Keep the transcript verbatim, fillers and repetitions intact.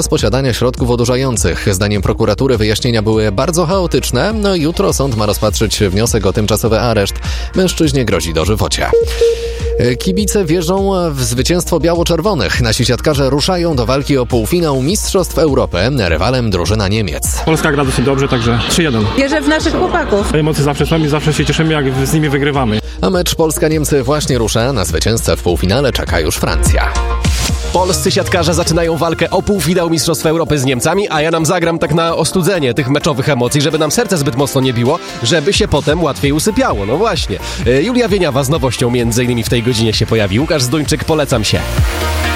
bez posiadania środków odurzających. Zdaniem prokuratury wyjaśnienia były bardzo chaotyczne. No i jutro sąd ma rozpatrzyć wniosek o tymczasowy areszt. Mężczyźnie grozi dożywocie. Kibice wierzą w zwycięstwo biało-czerwonych. Nasi siatkarze ruszają do walki o półfinał Mistrzostw Europy. Rywalem drużyna Niemiec. Polska gra dosyć dobrze, także trzy jeden. Wierzę w naszych chłopaków. Emocje zawsze są i zawsze się cieszymy, jak z nimi wygrywamy. A mecz Polska-Niemcy właśnie rusza. Na zwycięzcę w półfinale czeka już Francja. Polscy siatkarze zaczynają walkę o półfinał Mistrzostw Europy z Niemcami, a ja nam zagram tak na ostudzenie tych meczowych emocji, żeby nam serce zbyt mocno nie biło, żeby się potem łatwiej usypiało. No właśnie. Julia Wieniawa z nowością między innymi w tej godzinie się pojawi. Łukasz Zduńczyk, polecam się.